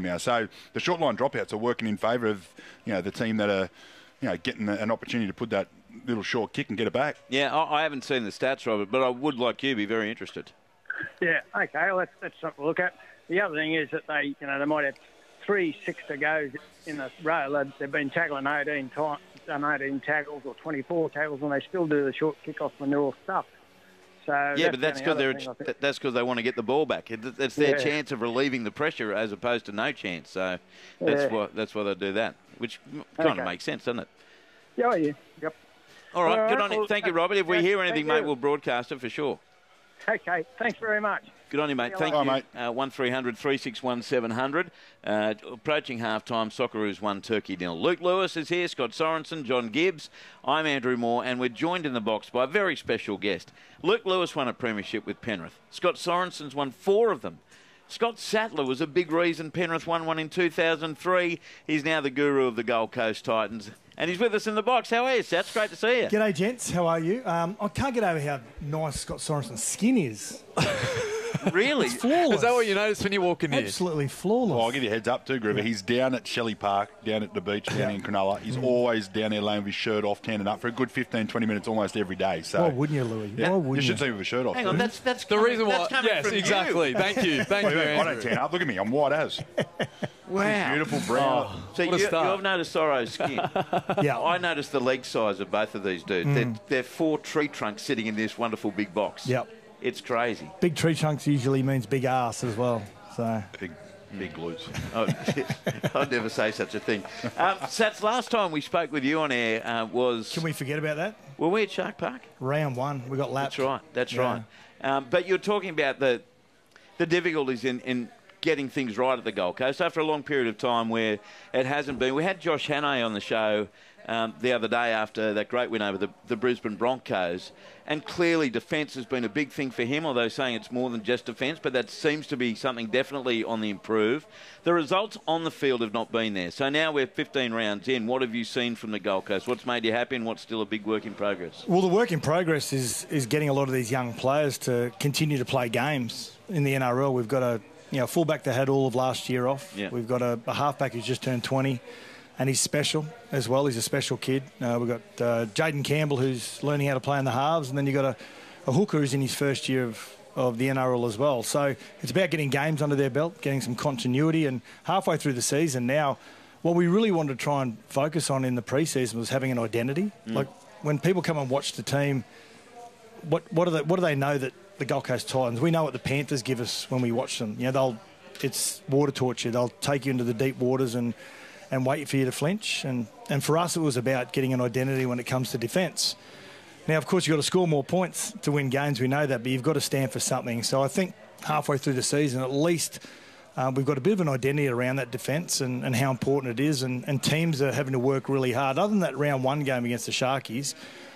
now. So the short line dropouts are working in favour of, the team that are, getting an opportunity to put that little short kick and get it back. Yeah, I haven't seen the stats, Robert, but I would, like you, be very interested. Yeah, okay, well, that's something to look at. The other thing is that they might have 3 6 to go in a row. They've been tackling 18 tackles or 24 tackles, and they still do the short kick-off manure stuff. So yeah, but that's because they want to get the ball back. It's their chance of relieving the pressure as opposed to no chance. So that's why they do that, which kind of makes sense, doesn't it? Yeah, yep. All right, good on you. Thank you, Robert. If we hear anything, mate, we'll broadcast it for sure. Okay, thanks very much. Good on you, mate. Thank you. Mate. 1300 361 700. Approaching half-time, Socceroos 1, Turkey 0. Luke Lewis is here, Scott Sorensen, John Gibbs. I'm Andrew Moore, and we're joined in the box by a very special guest. Luke Lewis won a premiership with Penrith. Scott Sorensen's won 4 of them. Scott Sattler was a big reason Penrith won one in 2003. He's now the guru of the Gold Coast Titans. And he's with us in the box. How are you, Sats? Great to see you. G'day, gents. How are you? I can't get over how nice Scott Sorensen's skin is. Really? It's flawless. Is that what you notice when you walk in here? Absolutely flawless. Well, I'll give you a heads up too, Grover. Yeah. He's down at Shelley Park, down at the beach, down in Cronulla. He's always down there laying with his shirt off, tanning up for a good 15, 20 minutes almost every day. So, why wouldn't you, Louis? Yeah. Why wouldn't you should see him with a shirt off. Hang on, that's the reason why. Yes, from exactly. You. Thank you. Thank you, Andrew. I don't tan up. Look at me. I'm white as. Wow. Beautiful brown. Oh, so you've noticed Soro's skin. Yeah. I noticed the leg size of both of these dudes. They're 4 tree trunks sitting in this wonderful big box. Yep. It's crazy. Big tree trunks usually means big ass as well. So big glutes. I'd never say such a thing. Sats, last time we spoke with you on air was... Can we forget about that? Were we at Shark Park? Round 1. We got lapped. That's right. But you're talking about the difficulties in getting things right at the Gold Coast after a long period of time where it hasn't been. We had Josh Hannay on the show the other day after that great win over the Brisbane Broncos, and clearly defence has been a big thing for him, although saying it's more than just defence, but that seems to be something definitely on the improve. The results on the field have not been there. So now we're 15 rounds in. What have you seen from the Gold Coast? What's made you happy and what's still a big work in progress? Well, the work in progress is getting a lot of these young players to continue to play games in the NRL. We've got a fullback that had all of last year off. Yeah. We've got a halfback who's just turned 20, and he's special as well. He's a special kid. We've got Jaden Campbell, who's learning how to play in the halves, and then you've got a hooker who's in his first year of the NRL as well. So it's about getting games under their belt, getting some continuity, and halfway through the season now, what we really wanted to try and focus on in the pre-season was having an identity. Like when people come and watch the team, what do they know that the Gold Coast Titans, we know what the Panthers give us when we watch them. It's water torture. They'll take you into the deep waters and wait for you to flinch. And for us, it was about getting an identity when it comes to defence. Now, of course, you've got to score more points to win games. We know that, but you've got to stand for something. So I think halfway through the season, at least we've got a bit of an identity around that defence and how important it is. And teams are having to work really hard. Other than that round 1 game against the Sharkies,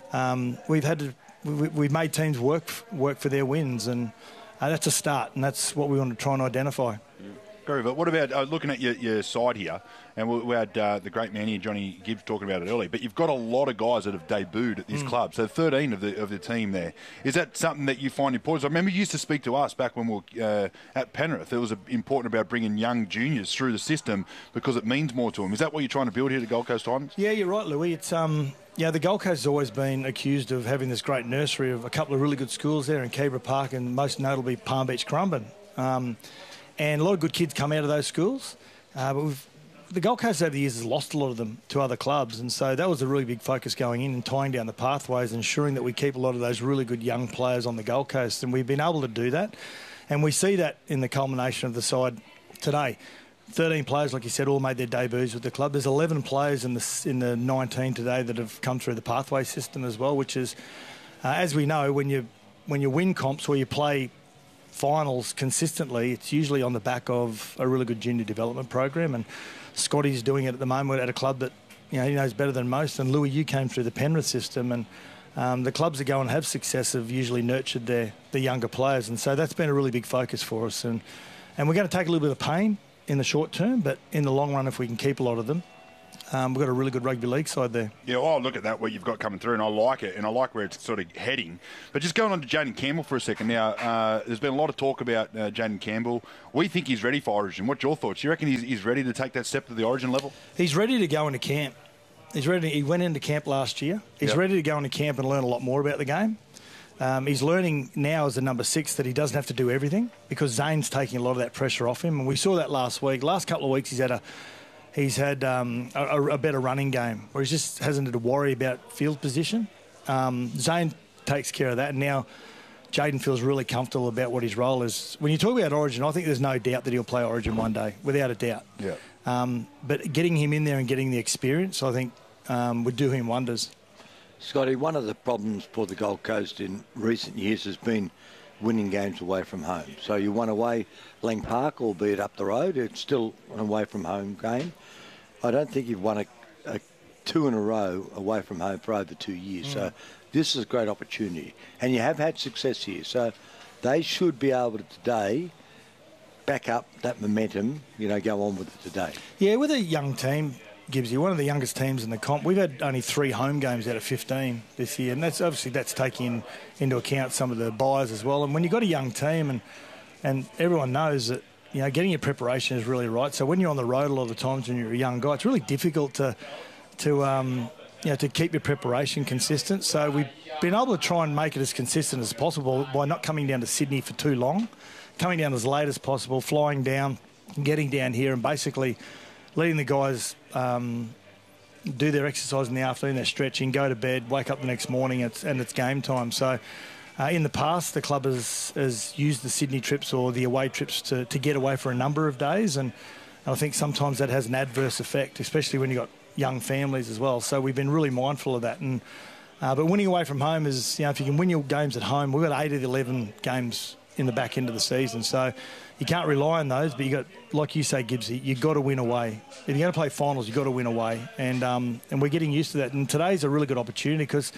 we've made teams work for their wins, and that's a start, and that's what we want to try and identify. Grover, what about looking at your side here, and we had the great man here, Johnny Gibbs, talking about it earlier, but you've got a lot of guys that have debuted at this club, so 13 of the team there. Is that something that you find important? I remember you used to speak to us back when we were at Penrith. It was important about bringing young juniors through the system because it means more to them. Is that what you're trying to build here at the Gold Coast Titans? Yeah, you're right, Louis. It's the Gold Coast has always been accused of having this great nursery of a couple of really good schools there in Kebra Park and most notably Palm Beach Currumbin. And a lot of good kids come out of those schools. But the Gold Coast over the years has lost a lot of them to other clubs. And so that was a really big focus going in and tying down the pathways, ensuring that we keep a lot of those really good young players on the Gold Coast. And we've been able to do that. And we see that in the culmination of the side today. 13 players, like you said, all made their debuts with the club. There's 11 players in the 19 today that have come through the pathway system as well, which is, as we know, when you win comps where you play finals consistently, it's usually on the back of a really good junior development program, and Scotty's doing it at the moment at a club that he knows better than most. And Louis, you came through the Penrith system, and the clubs that go and have success have usually nurtured their younger players, and so that's been a really big focus for us. And we're going to take a little bit of pain in the short term, but in the long run, if we can keep a lot of them, We've got a really good rugby league side there. Yeah, well, look at that, what you've got coming through, and I like it, and I like where it's sort of heading. But just going on to Jayden Campbell for a second now, there's been a lot of talk about Jayden Campbell. We think he's ready for Origin. What's your thoughts? You reckon he's ready to take that step to the Origin level? He's ready to go into camp. He's ready. He went into camp last year. He's ready to go into camp and learn a lot more about the game. He's learning now as a number 6 that he doesn't have to do everything because Zane's taking a lot of that pressure off him. And we saw that last week. Last couple of weeks he's had a better running game where he just hasn't had to worry about field position. Zane takes care of that. And now Jayden feels really comfortable about what his role is. When you talk about Origin, I think there's no doubt that he'll play Origin one day, without a doubt. Yeah. But getting him in there and getting the experience, I think, would do him wonders. Scotty, one of the problems for the Gold Coast in recent years has been winning games away from home. So you won away Lang Park, albeit up the road. It's still an away from home game. I don't think you've won a 2 in a row away from home for over 2 years. So this is a great opportunity. And you have had success here. So they should be able to today back up that momentum, go on with it today. Yeah, with a young team, Gibbsy, one of the youngest teams in the comp. We've had only 3 home games out of 15 this year, and that's taking into account some of the buys as well. And when you've got a young team, and everyone knows that getting your preparation is really right. So when you're on the road a lot of the times when you're a young guy, it's really difficult to keep your preparation consistent. So we've been able to try and make it as consistent as possible by not coming down to Sydney for too long, coming down as late as possible, flying down, getting down here, and basically letting the guys do their exercise in the afternoon, their stretching, go to bed, wake up the next morning, and it's game time. So in the past, the club has used the Sydney trips or the away trips to get away for a number of days, and I think sometimes that has an adverse effect, especially when you've got young families as well. So we've been really mindful of that. And but winning away from home is, if you can win your games at home, we've got 8 of the 11 games in the back end of the season. So you can't rely on those, but you got, like you say, Gibbsy, you've got to win away. If you're going to play finals, you've got to win away. And we're getting used to that. And today's a really good opportunity because,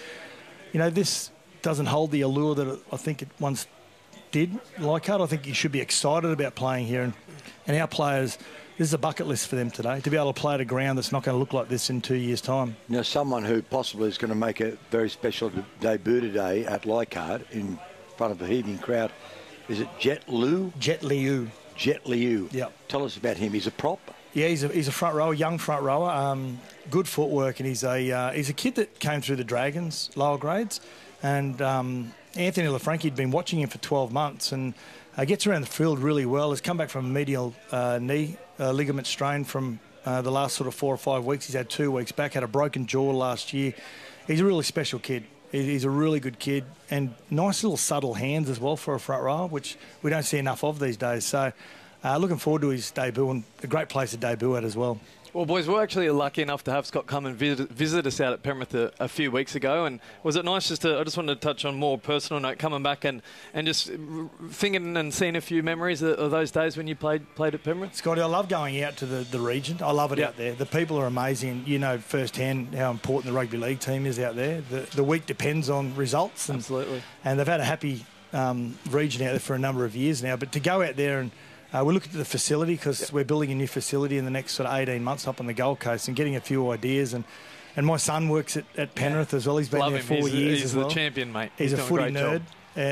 this doesn't hold the allure that I think it once did. Leichhardt, I think you should be excited about playing here. And our players, this is a bucket list for them today, to be able to play at a ground that's not going to look like this in 2 years' time. Someone who possibly is going to make a very special debut today at Leichhardt in front of a heaving crowd. Is it Jet Liu? Jet Liu. Jet Liu. Yep. Tell us about him. He's a prop. Yeah, he's a front rower, young front rower, good footwork, and he's a kid that came through the Dragons lower grades, and Anthony LaFranchi had been watching him for 12 months and gets around the field really well. Has come back from a medial knee ligament strain from the last sort of 4 or 5 weeks. He's had 2 weeks back, had a broken jaw last year. He's a really special kid. He's a really good kid and nice little subtle hands as well for a front rower, which we don't see enough of these days. So looking forward to his debut, and a great place to debut at as well. Well, boys, we're actually lucky enough to have Scott come and visit us out at Penrith a few weeks ago. And was it nice I just wanted to touch on more personal note, coming back and just thinking and seeing a few memories of those days when you played at Penrith? Scotty, I love going out to the region. I love it out there. The people are amazing. You know firsthand how important the rugby league team is out there. The week depends on results. Absolutely. And they've had a happy region out there for a number of years now. But to go out there and we're looking at the facility because we're building a new facility in the next sort of 18 months up on the Gold Coast and getting a few ideas. And my son works at Penrith as well. He's been there 4 years as well. He's the champion, mate. He's a footy nerd.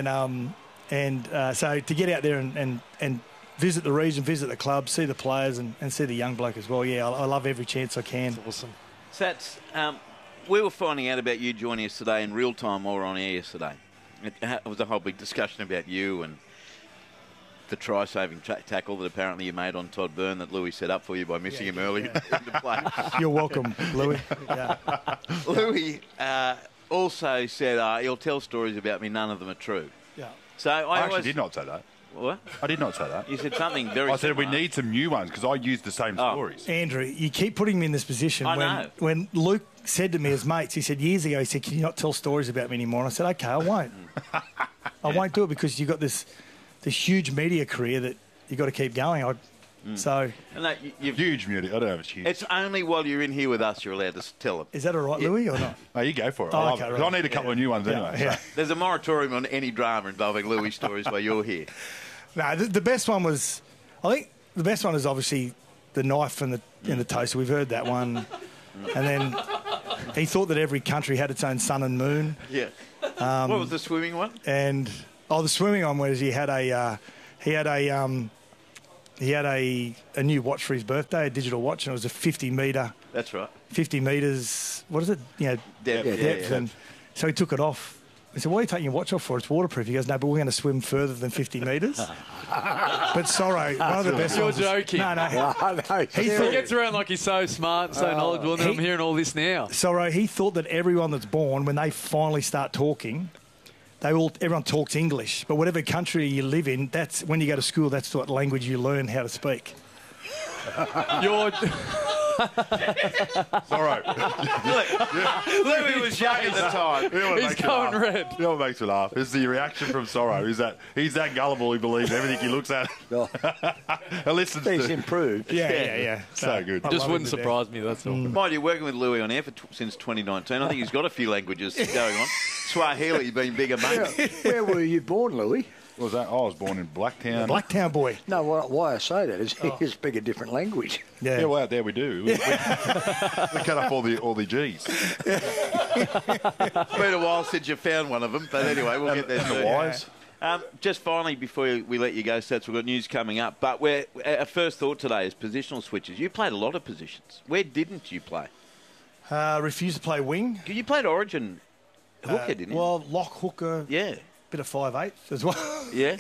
So to get out there and visit the region, visit the club, see the players and see the young bloke as well. Yeah, I love every chance I can. That's awesome. Sats, we were finding out about you joining us today in real time while we were on air yesterday. It was a whole big discussion about you and the try-saving tackle that apparently you made on Todd Byrne that Louis set up for you by missing him early in the play. You're welcome, Louis. Yeah. Louis also said he'll tell stories about me, none of them are true. Yeah. So I actually did not say that. What? I did not say that. You said something very I said similar. we need some new ones because I used the same stories. Andrew, you keep putting me in this position. I know. When Luke said to me as mates, he said years ago, he said, can you not tell stories about me anymore? And I said, okay, I won't. I won't do it because you've got this huge media career that you've got to keep going. So no, huge media. I don't know if it's huge. It's only while you're in here with us you're allowed to tell them. Is that all right, Louis, or not? Oh, you go for it. Oh, okay, right. I need a couple of new ones anyway. Yeah. So. There's a moratorium on any drama involving Louis stories while you're here. No, the best one was, I think the best one is obviously the knife and the toaster. We've heard that one. And then he thought that every country had its own sun and moon. Yeah. What was the swimming one? And the swimming one was he had a new watch for his birthday, a digital watch, and it was a 50 metre. That's right. 50 metres. What is it? Depth. Depth. And so he took it off. I said, "Why are you taking your watch off for? It's waterproof." He goes, "No, but we're going to swim further than 50 metres." But Sorrow, one of the best. You're ones joking. No. He gets around like he's so smart, so knowledgeable, and I'm hearing all this now. Sorrow, he thought that everyone that's born, when they finally start talking, everyone talks English. But whatever country you live in, that's when you go to school, that's what language you learn how to speak. You're... Sorrow. Louis was young at the time. He's going red. You know what makes me laugh? Is the reaction from Sorrow. Is that he's that gullible he believes everything he looks at. And listens He's to. improved. Yeah. So good. Just wouldn't surprise me, that's all. Mind you, working with Louis on air since 2019, I think he's got a few languages going on. Swahili being bigger, mate. Where were you born, Louis? What was that? I was born in Blacktown. Blacktown boy. No, why I say that is he speak a different language. Yeah, well, out there we do. We cut up all the G's. It's been a while since you found one of them, but anyway, we'll get there. The Y's. Just finally, before we let you go, Stats, we've got news coming up. But our first thought today is positional switches. You played a lot of positions. Where didn't you play? Refused to play wing. You played Origin hooker, didn't you? Well, lock, hooker. Yeah. Bit of 5'8" as well. Yeah?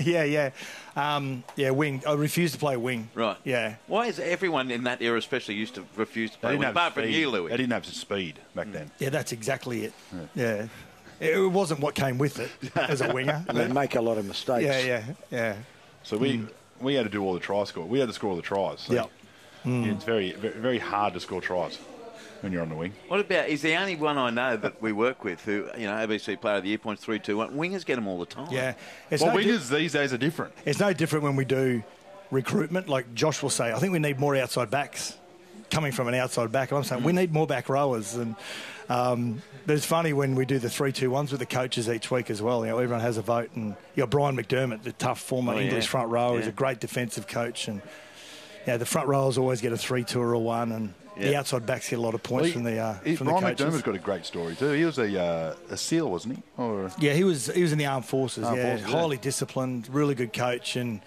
Yeah, wing. I refused to play wing. Right. Yeah. Why is everyone in that era especially used to refuse to play wing? Apart from you, Louis. They didn't have the speed back then. Yeah, that's exactly it. Yeah. It wasn't what came with it as a winger. They make a lot of mistakes. Yeah. So we had to do all the try score. We had to score all the tries. So Yep. It's very, very hard to score tries when you're on the wing. What about, is the only one I know that we work with who, ABC Player of the Year points 3, 2, 1. Wingers get them all the time. Yeah. Wingers these days are different. It's no different when we do recruitment. Like Josh will say, I think we need more outside backs coming from an outside back. And I'm saying we need more back rowers. And but it's funny when we do the 3-2-1s with the coaches each week as well. Everyone has a vote. And Brian McDermott, the tough former English front rower, is a great defensive coach. And the front rowers always get a 3-2 or a 1. And the outside backs get a lot of points from the coaches. Brian McDermott's got a great story too. He was a SEAL, wasn't he? He was in the armed forces. Highly disciplined, really good coach, and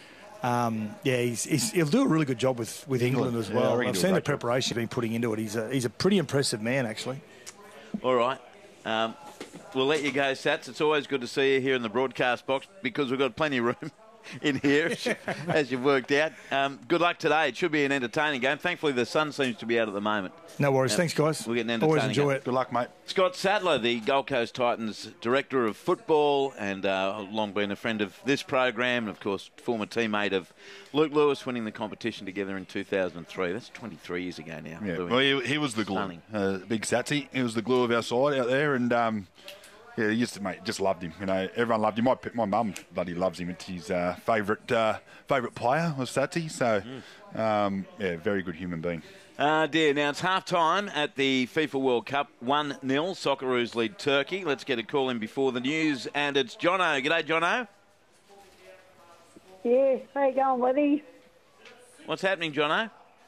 he'll do a really good job with England as well. I've seen the preparation he's been putting into it. He's a pretty impressive man, actually. All right. We'll let you go, Sats. It's always good to see you here in the broadcast box because we've got plenty of room in here, as you've worked out. Good luck today. It should be an entertaining game. Thankfully, the sun seems to be out at the moment. No worries. Thanks, guys. We'll get an entertaining Always enjoy game. it. Good luck, mate. Scott Sadler, the Gold Coast Titans Director of Football and long been a friend of this program, and, of course, former teammate of Luke Lewis, winning the competition together in 2003. That's 23 years ago now. Yeah, well, he was the glue. Big Satsy. He was the glue of our side out there, and... he used to, just loved him. Everyone loved him. My mum bloody loves him. It's his favourite player was Satsy. So, very good human being. Dear, now it's half-time at the FIFA World Cup. 1-0, Socceroos lead Turkey. Let's get a call in before the news, and it's Jono. G'day, Jono. Yeah, how you going, buddy? What's happening, Jono?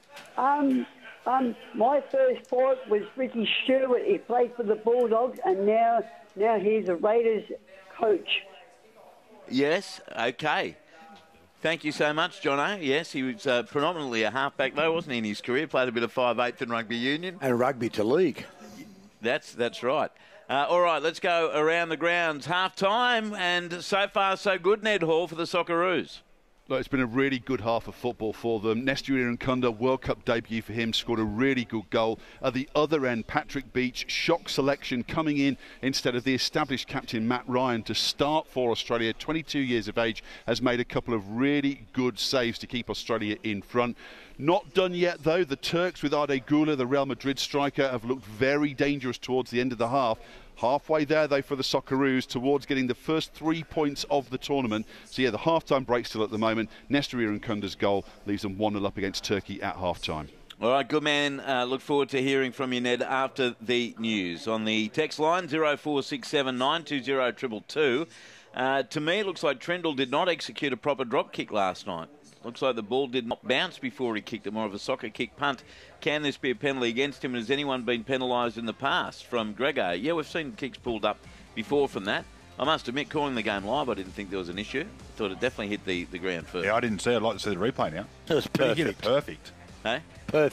My first fight was Ricky Stewart. He played for the Bulldogs, and now he's a Raiders coach. Yes, okay. Thank you so much, Jono. Yes, he was predominantly a halfback, though, wasn't he, in his career? Played a bit of 5'8" in rugby union. And rugby to league. That's right. All right, let's go around the grounds. Half-time, and so far so good, Ned Hall, for the Socceroos. Look, it's been a really good half of football for them. Nestor Irankunda, World Cup debut for him, scored a really good goal. At the other end, Patrick Beach, shock selection coming in instead of the established captain Matt Ryan to start for Australia. 22 years of age, has made a couple of really good saves to keep Australia in front. Not done yet, though. The Turks with Arde Güler, the Real Madrid striker, have looked very dangerous towards the end of the half. Halfway there, though, for the Socceroos towards getting the first 3 points of the tournament. So, the half-time break still at the moment. Nestor Irankunda's goal leaves them 1-0 up against Turkey at half-time. All right, good man. Look forward to hearing from you, Ned, after the news. On the text line, 0467 920 222. To me, it looks like Trendall did not execute a proper drop kick last night. Looks like the ball did not bounce before he kicked it, more of a soccer kick punt. Can this be a penalty against him? And has anyone been penalised in the past? From Gregor. Yeah, we've seen kicks pulled up before from that. I must admit, calling the game live, I didn't think there was an issue. Thought it definitely hit the ground first. Yeah, I didn't see it. I'd like to see the replay now. It was But he hit perfect. it perfect. Hey?